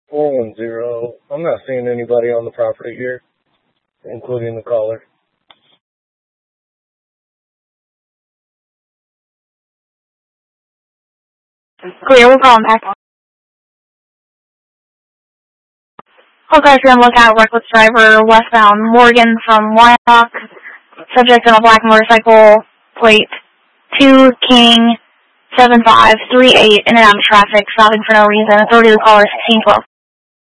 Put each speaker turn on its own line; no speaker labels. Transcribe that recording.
410. I'm not seeing anybody on the property here, including the caller.
Clear, we'll call him back. Okay, so I'm looking at reckless driver westbound Morgan from Wyandotte. Subject on a black motorcycle, plate 2 King 7538, in and out of traffic, stopping for no reason. Authority to the caller 1612.